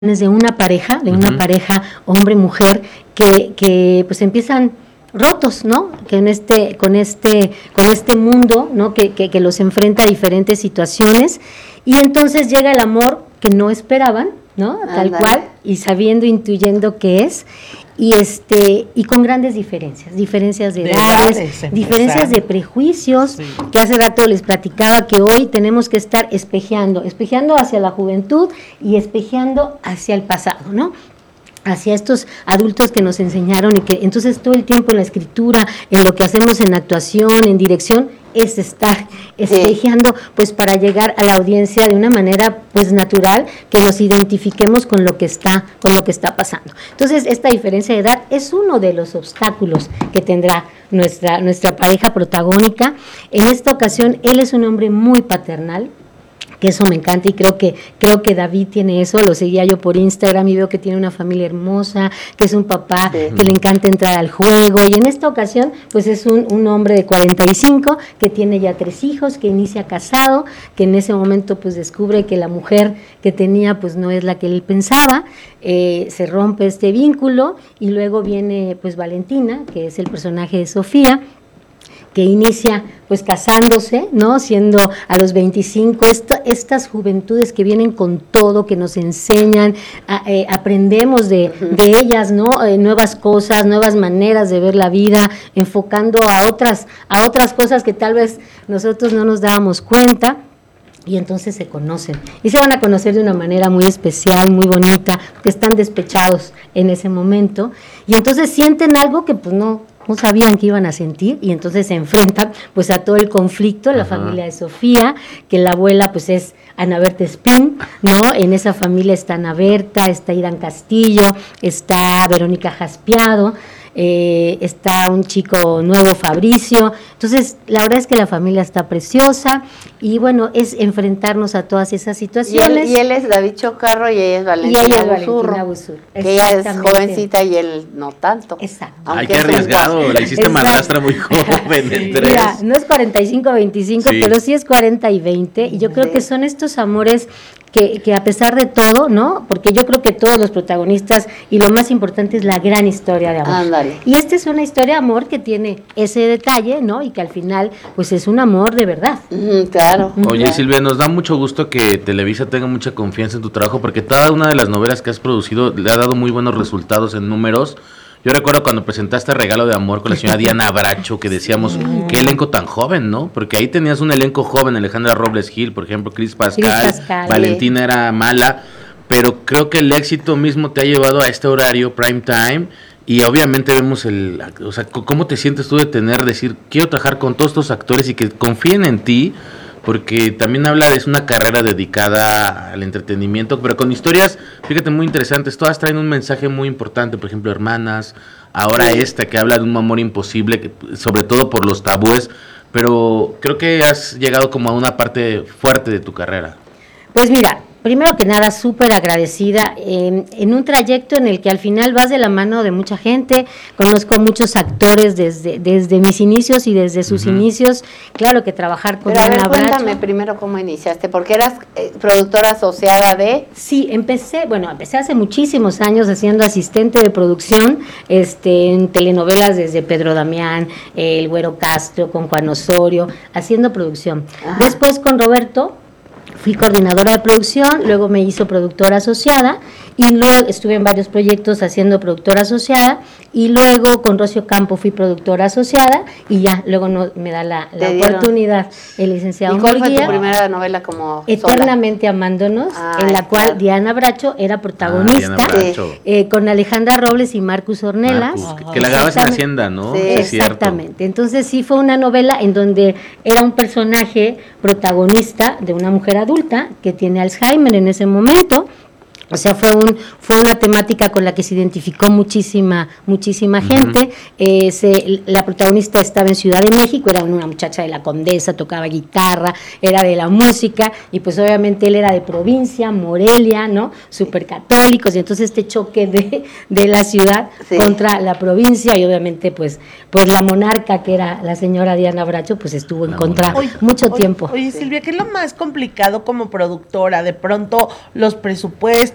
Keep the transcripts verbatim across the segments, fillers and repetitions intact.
de una pareja, de una uh-huh. pareja hombre-mujer que, que pues empiezan rotos, ¿no? Que en este, con este, con este mundo, ¿no? Que, que, que los enfrenta a diferentes situaciones y entonces llega el amor que no esperaban, ¿no? Tal Andale. cual, y sabiendo, intuyendo qué es, y este, y con grandes diferencias, diferencias de, de edades, edades diferencias de prejuicios, sí. que hace rato les platicaba que hoy tenemos que estar espejeando, espejeando hacia la juventud y espejeando hacia el pasado, ¿no? Hacia estos adultos que nos enseñaron y que entonces todo el tiempo en la escritura, en lo que hacemos en actuación, en dirección, es estar espejeando, sí. pues para llegar a la audiencia de una manera pues natural, que nos identifiquemos con lo que está, con lo que está pasando. Entonces, esta diferencia de edad es uno de los obstáculos que tendrá nuestra, nuestra pareja protagónica. En esta ocasión, él es un hombre muy paternal, que eso me encanta y creo que creo que David tiene eso, lo seguía yo por Instagram y veo que tiene una familia hermosa, que es un papá sí. que le encanta entrar al juego y en esta ocasión pues es un, un hombre de cuarenta y cinco que tiene ya tres hijos, que inicia casado, que en ese momento pues descubre que la mujer que tenía pues no es la que él pensaba, eh, se rompe este vínculo y luego viene pues Valentina, que es el personaje de Sofía, que inicia pues casándose, ¿no? Siendo a los veinticinco, esto, estas juventudes que vienen con todo, que nos enseñan, a, eh, aprendemos de, uh-huh. de ellas, ¿no? Eh, nuevas cosas, nuevas maneras de ver la vida, enfocando a otras, a otras cosas que tal vez nosotros no nos dábamos cuenta. Y entonces se conocen, y se van a conocer de una manera muy especial, muy bonita, porque están despechados en ese momento, y entonces sienten algo que pues no, no sabían que iban a sentir, y entonces se enfrentan pues a todo el conflicto, la Ajá. familia de Sofía, que la abuela pues es Ana Berta Espín, ¿no? En esa familia está Ana Berta, está Irán Castillo, está Verónica Jaspiado, Eh, está un chico nuevo, Fabricio. Entonces la verdad es que la familia está preciosa y bueno, es enfrentarnos a todas esas situaciones. Y él, y él es David Chocarro y ella es Valentina, y ella es Valentina Busur, que ella es jovencita y él no tanto. Exacto. Ay, qué arriesgado, le hiciste madrastra muy joven. Sí. Mira, no es cuarenta y cinco veinticinco, sí. pero sí es cuarenta y veinte y yo creo sí. que son estos amores que, que a pesar de todo, ¿no? Porque yo creo que todos los protagonistas y lo más importante es la gran historia de amor. Ándale. Y esta es una historia de amor que tiene ese detalle, ¿no? Y que al final, pues es un amor de verdad. Mm, claro. Oye, claro. Silvia, nos da mucho gusto que Televisa tenga mucha confianza en tu trabajo, porque cada una de las novelas que has producido le ha dado muy buenos resultados en números. Yo recuerdo cuando presentaste Regalo de Amor con la señora Diana Bracho, que decíamos, mm. qué elenco tan joven, ¿no? Porque ahí tenías un elenco joven, Alejandra Robles Gil, por ejemplo, Cris Pascal, Cris Pascal, Valentina eh. era Mala, pero creo que el éxito mismo te ha llevado a este horario, prime time, y obviamente vemos el, o sea, ¿cómo te sientes tú de tener, decir, quiero trabajar con todos estos actores y que confíen en ti? Porque también habla de es una carrera dedicada al entretenimiento, pero con historias, fíjate, muy interesantes, todas traen un mensaje muy importante, por ejemplo, Hermanas, ahora esta que habla de un amor imposible, que, sobre todo por los tabúes, pero creo que has llegado como a una parte fuerte de tu carrera. Pues mira, primero que nada, súper agradecida eh, en un trayecto en el que al final vas de la mano de mucha gente, conozco a muchos actores desde desde mis inicios y desde sus uh-huh. inicios, claro que trabajar con Pero a ver, Ana cuéntame Bracho. primero cómo iniciaste, porque eras eh, productora asociada de... Sí, empecé, bueno, empecé hace muchísimos años haciendo asistente de producción este, en telenovelas desde Pedro Damián, eh, El Güero Castro, con Juan Osorio, haciendo producción. Ajá. Después con Roberto fui coordinadora de producción, luego me hizo productora asociada y luego estuve en varios proyectos haciendo productora asociada y luego con Rocio Campo fui productora asociada y ya, luego no, me da la, la oportunidad el licenciado ¿Y cuál Murguía, fue tu primera novela como Eternamente sola? Amándonos, ah, en la cual claro. Diana Bracho era protagonista, ah, Bracho. Eh, con Alejandra Robles y Marcus Ornelas. Marcus, que, que la grabas en Hacienda, ¿no? Sí, es exactamente, cierto. Entonces sí fue una novela en donde era un personaje protagonista de una mujer adulta que tiene Alzheimer en ese momento. O sea, fue un fue una temática con la que se identificó muchísima muchísima gente. Uh-huh. eh, se, la protagonista estaba en Ciudad de México, era una muchacha de la Condesa, tocaba guitarra, era de la música, y pues obviamente él era de provincia, Morelia, ¿no? Súper católicos, y entonces este choque de, de la ciudad sí. contra la provincia, y obviamente pues, pues la monarca, que era la señora Diana Bracho, pues estuvo en la contra oye, mucho oye, tiempo. Oye, Silvia, ¿qué es lo más complicado como productora? De pronto los presupuestos,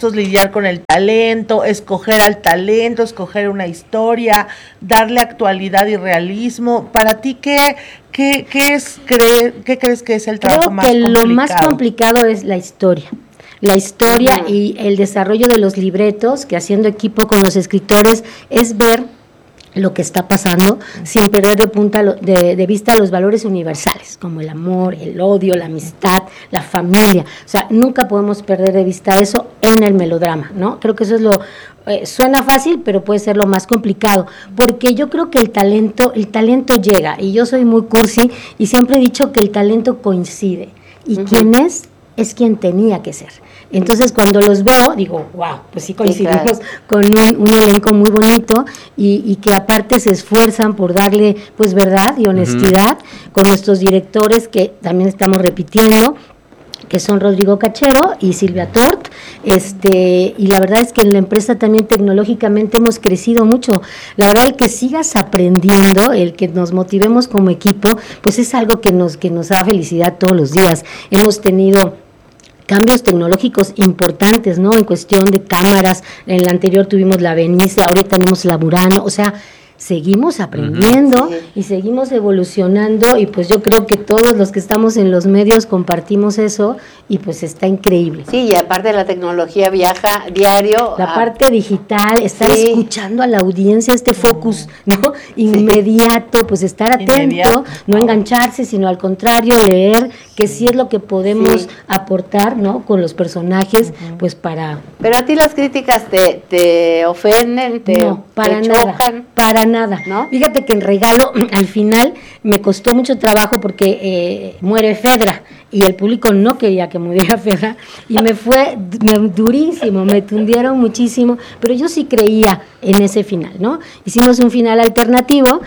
estos lidiar con el talento, escoger al talento, escoger una historia, darle actualidad y realismo. Para ti, ¿qué, qué, qué, es, cree, qué crees que es el trabajo Creo más que complicado? lo más complicado es la historia. La historia uh-huh. y el desarrollo de los libretos, que haciendo equipo con los escritores, es ver lo que está pasando sin perder de, punta lo, de, de vista los valores universales, como el amor, el odio, la amistad, la familia. O sea, nunca podemos perder de vista eso en el melodrama, ¿no? Creo que eso es lo... Eh, suena fácil, pero puede ser lo más complicado, porque yo creo que el talento, el talento llega, y yo soy muy cursi, y siempre he dicho que el talento coincide, y uh-huh. ¿quién es? Es quien tenía que ser. Entonces, cuando los veo, digo, wow, pues sí coincidimos sí, claro. con un, un elenco muy bonito y, y que aparte se esfuerzan por darle, pues, verdad y honestidad uh-huh. con nuestros directores, que también estamos repitiendo, que son Rodrigo Cachero y Silvia Tort, este, y la verdad es que en la empresa también tecnológicamente hemos crecido mucho. La verdad, el que sigas aprendiendo, el que nos motivemos como equipo, pues es algo que nos, que nos da felicidad todos los días. Hemos tenido cambios tecnológicos importantes, ¿no? En cuestión de cámaras, en la anterior tuvimos la Benice, ahora tenemos la Burano, o sea, seguimos aprendiendo uh-huh. sí. y seguimos evolucionando, y pues yo creo que todos los que estamos en los medios compartimos eso, y pues está increíble. Sí, y aparte la tecnología viaja diario. La a... parte digital, estar sí. escuchando a la audiencia, este focus, ¿no? Inmediato, sí. pues estar atento, Inmediato. no engancharse, sino al contrario, leer que sí es lo que podemos sí. aportar, ¿no? Con los personajes, uh-huh. pues para... Pero a ti las críticas te, te ofenden, te, no, para te nada, chocan. Para nada, ¿no? Fíjate que el regalo al final me costó mucho trabajo porque eh, muere Fedra y el público no quería que muriera Fedra y me fue me, durísimo, me tundieron muchísimo, pero yo sí creía en ese final, ¿no? Hicimos un final alternativo,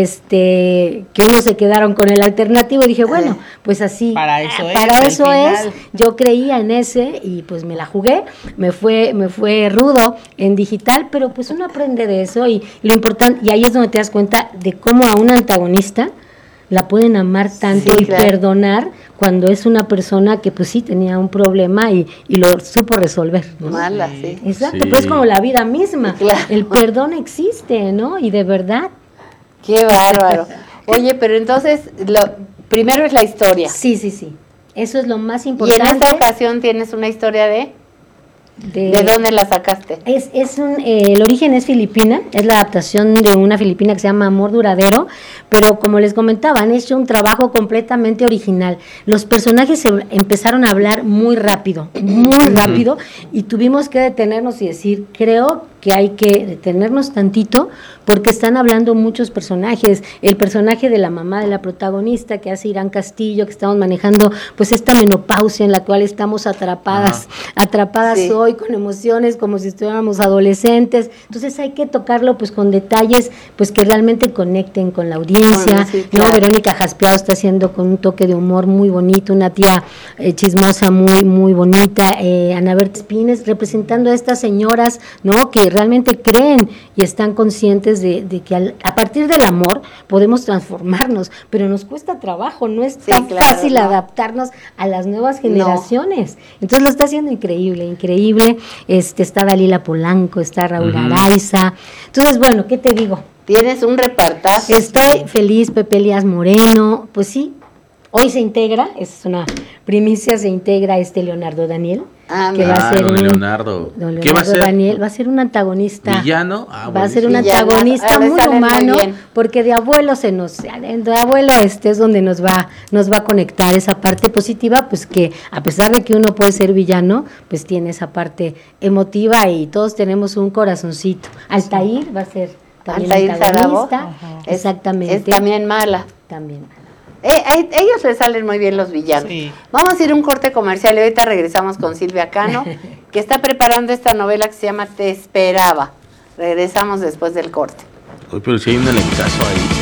este, que unos se quedaron con el alternativo y dije, bueno, pues así, para eso es, para eso es, yo creía en ese y pues me la jugué, me fue, me fue rudo en digital, pero pues uno aprende de eso y lo importante, y ahí es donde te das cuenta de cómo a un antagonista la pueden amar tanto sí, y claro. perdonar cuando es una persona que pues sí tenía un problema y, y lo supo resolver, ¿no? Mala, sí. Exacto, sí. pero es como la vida misma, claro. el perdón existe, ¿no? Y de verdad. Qué bárbaro. Oye, pero entonces, lo primero es la historia. Sí, sí, sí, eso es lo más importante. Y en esta ocasión tienes una historia de... De, ¿De dónde la sacaste? Es, es un, eh, el origen es filipina, es la adaptación de una filipina que se llama Amor Duradero, pero como les comentaba, han hecho un trabajo completamente original. Los personajes se empezaron a hablar muy rápido, muy rápido, y tuvimos que detenernos y decir, creo que hay que detenernos tantito, porque están hablando muchos personajes. El personaje de la mamá de la protagonista, que hace Irán Castillo, que estamos manejando, pues esta menopausia en la cual estamos atrapadas, Ajá. atrapadas sí. hoy con emociones como si estuviéramos adolescentes. Entonces hay que tocarlo pues con detalles pues que realmente conecten con la audiencia, bueno, sí, claro. ¿no? Verónica Jaspeado está haciendo con un toque de humor muy bonito, una tía eh, chismosa muy muy bonita, eh, Ana Berta Espines representando a estas señoras, ¿no? Que realmente creen y están conscientes de, de que al, a partir del amor podemos transformarnos, pero nos cuesta trabajo, no es sí, tan claro, fácil no. adaptarnos a las nuevas generaciones. No. Entonces lo está haciendo increíble, increíble. Este está Dalila Polanco, está Raúl uh-huh. Araiza. Entonces, bueno, ¿qué te digo? Tienes un repartazo. Estoy feliz, Pepe Elías Moreno, pues sí. Hoy se integra, es una primicia, se integra este Leonardo Daniel, ah, que va a ser don un, Leonardo. Don Leonardo ¿Qué va a ser? Daniel va a ser un antagonista. ¿Villano? Ah, va a ser un Villano. antagonista ah, muy humano, muy porque de abuelo se nos, de abuelo este es donde nos va, nos va a conectar esa parte positiva, pues que a pesar de que uno puede ser villano, pues tiene esa parte emotiva y todos tenemos un corazoncito. Altair va a ser también Altair antagonista, exactamente. Es, es también mala. También. Eh, a ellos les salen muy bien los villanos. Sí. Vamos a ir a un corte comercial y ahorita regresamos con Silvia Cano, que está preparando esta novela que se llama Te Esperaba. Regresamos después del corte. Uy, pero si hay un elencazo ahí.